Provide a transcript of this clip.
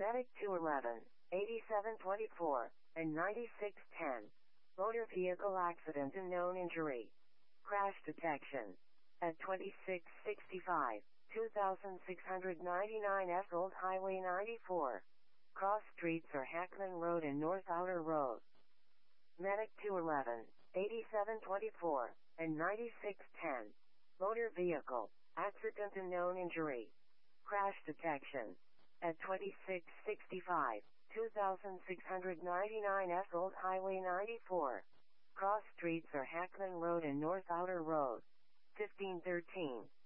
Medic 211, 8724, and 9610. Motor vehicle accident and known injury. Crash detection. At 2665, 2699 F Old Highway 94. Cross streets are Hackman Road and North Outer Road. Medic 211, 8724, and 9610. Motor vehicle accident and known injury. Crash detection. At 2665, 2699 F Old Highway 94. Cross streets are Hackman Road and North Outer Road. 1513.